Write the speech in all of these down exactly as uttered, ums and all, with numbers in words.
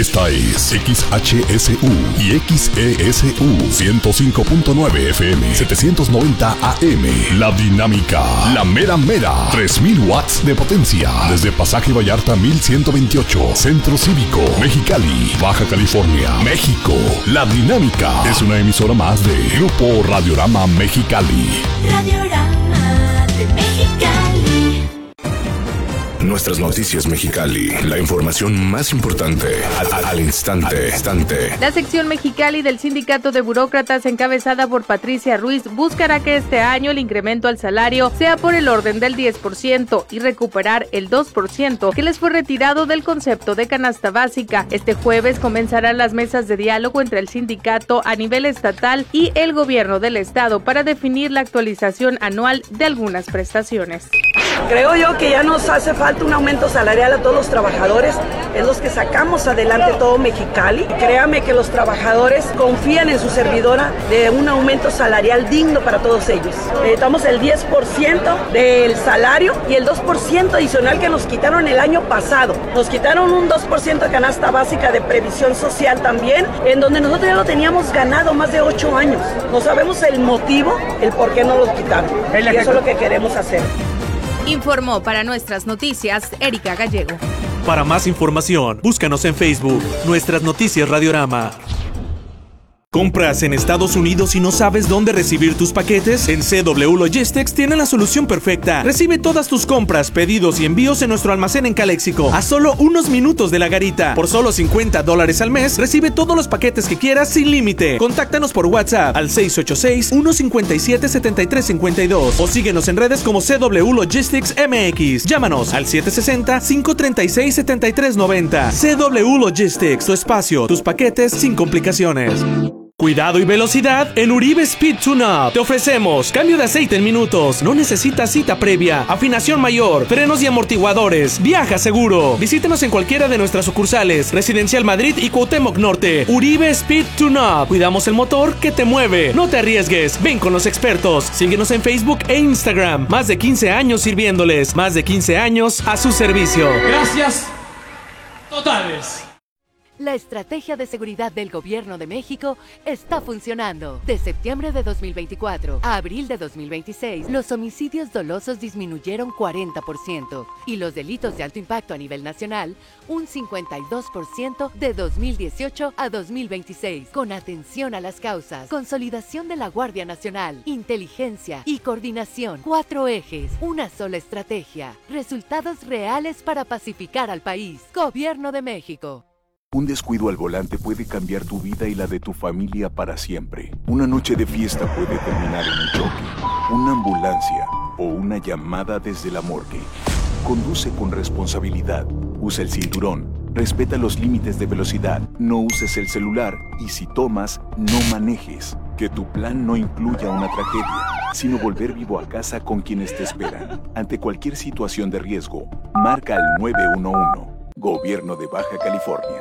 Esta es X H S U y X E S U ciento cinco punto nueve F M, setecientos noventa A M. La Dinámica, la mera mera, tres mil watts de potencia. Desde Pasaje Vallarta mil ciento veintiocho, Centro Cívico, Mexicali, Baja California, México. La Dinámica es una emisora más de Grupo Radiorama Mexicali. Radiorama de Mexicali. Nuestras noticias Mexicali, la información más importante al, al instante, instante. La sección Mexicali del Sindicato de Burócratas, encabezada por Patricia Ruiz, buscará que este año el incremento al salario sea por el orden del diez por ciento y recuperar el dos por ciento que les fue retirado del concepto de canasta básica. Este jueves comenzarán las mesas de diálogo entre el sindicato a nivel estatal y el gobierno del estado para definir la actualización anual de algunas prestaciones. Creo yo que ya nos hace falta un aumento salarial a todos los trabajadores, es los que sacamos adelante todo Mexicali. Créame que los trabajadores confían en su servidora de un aumento salarial digno para todos ellos. Necesitamos el diez por ciento del salario y el dos por ciento adicional que nos quitaron el año pasado. Nos quitaron un dos por ciento de canasta básica de previsión social también, en donde nosotros ya lo teníamos ganado más de ocho años. No sabemos el motivo, el por qué no lo quitaron. Y eso es lo que queremos hacer. Informó para nuestras noticias Erika Gallego. Para más información, búscanos en Facebook, Nuestras Noticias Radiorama. ¿Compras en Estados Unidos y no sabes dónde recibir tus paquetes? En C W Logistics tienen la solución perfecta. Recibe todas tus compras, pedidos y envíos en nuestro almacén en Caléxico, a solo unos minutos de la garita. Por solo cincuenta dólares al mes, recibe todos los paquetes que quieras sin límite. Contáctanos por WhatsApp al seis ocho seis, uno cinco siete, siete tres cinco dos o síguenos en redes como C W Logistics M X. Llámanos al siete seis cero, cinco tres seis, siete tres nueve cero. C W Logistics, tu espacio, tus paquetes sin complicaciones. Cuidado y velocidad en Uribe Speed Tune-Up. Te ofrecemos cambio de aceite en minutos, no necesitas cita previa, afinación mayor, frenos y amortiguadores. Viaja seguro. Visítenos en cualquiera de nuestras sucursales, Residencial Madrid y Cuauhtémoc Norte. Uribe Speed Tune-Up. Cuidamos el motor que te mueve. No te arriesgues, ven con los expertos. Síguenos en Facebook e Instagram. Más de quince años sirviéndoles, más de quince años a su servicio. Gracias totales. La estrategia de seguridad del Gobierno de México está funcionando. De septiembre de dos mil veinticuatro a abril de dos mil veintiséis, los homicidios dolosos disminuyeron cuarenta por ciento y los delitos de alto impacto a nivel nacional un cincuenta y dos por ciento de dos mil dieciocho a dos mil veintiséis. Con atención a las causas, consolidación de la Guardia Nacional, inteligencia y coordinación. Cuatro ejes, una sola estrategia. Resultados reales para pacificar al país. Gobierno de México. Un descuido al volante puede cambiar tu vida y la de tu familia para siempre. Una noche de fiesta puede terminar en un choque, una ambulancia o una llamada desde la morgue. Conduce con responsabilidad, usa el cinturón, respeta los límites de velocidad, no uses el celular y si tomas, no manejes. Que tu plan no incluya una tragedia, sino volver vivo a casa con quienes te esperan. Ante cualquier situación de riesgo, marca al nueve uno uno. Gobierno de Baja California.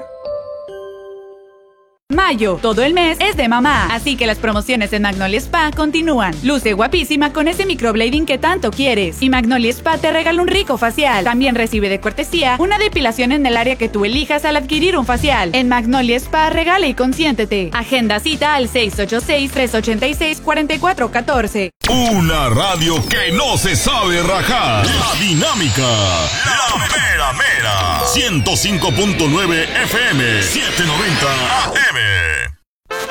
Mayo, todo el mes es de mamá, así que las promociones en Magnolia Spa continúan. Luce guapísima con ese microblading que tanto quieres. Y Magnolia Spa te regala un rico facial. También recibe de cortesía una depilación en el área que tú elijas al adquirir un facial. En Magnolia Spa regala y consiéntete. Agenda cita al seis ocho seis, tres ocho seis, cuatro cuatro uno cuatro. Una radio que no se sabe rajar. La Dinámica, la mera mera. ciento cinco punto nueve F M, setecientos noventa A